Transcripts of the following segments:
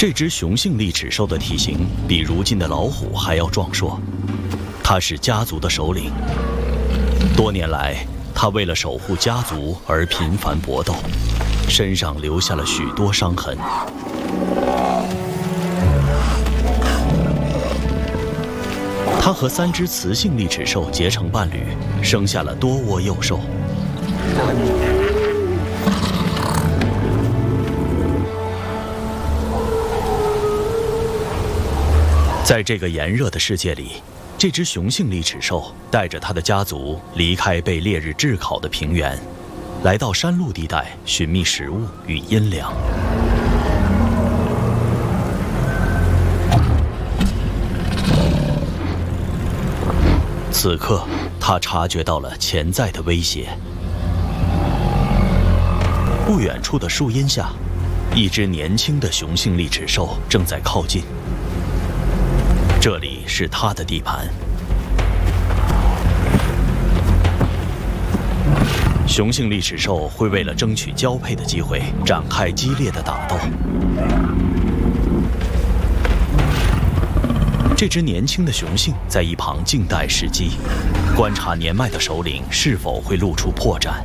这只雄性利齿兽的体型比如今的老虎还要壮硕，它是家族的首领。多年来，他为了守护家族而频繁搏斗，身上留下了许多伤痕。他和3只雌性利齿兽结成伴侣，生下了多窝幼兽。在这个炎热的世界里，这只雄性利齿兽带着它的家族离开被烈日炙烤的平原，来到山路地带寻觅食物与阴凉。此刻，他察觉到了潜在的威胁。不远处的树荫下，一只年轻的雄性利齿兽正在靠近。这里是他的地盘。雄性利齿兽会为了争取交配的机会展开激烈的打斗。这只年轻的雄性在一旁静待时机，观察年迈的首领是否会露出破绽。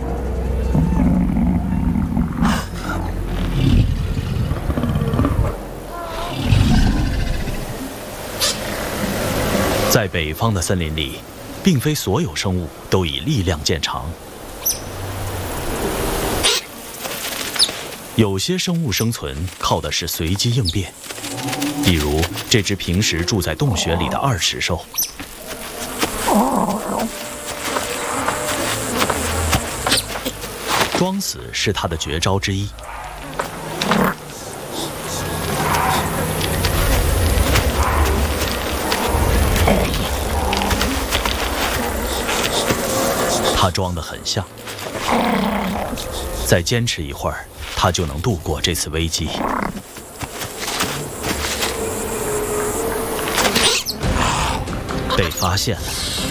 在北方的森林里，并非所有生物都以力量见长。有些生物生存靠的是随机应变，比如这只平时住在洞穴里的2齿兽。装死是它的绝招之一。它装得很像，再坚持一会儿，它就能度过这次危机。被发现了。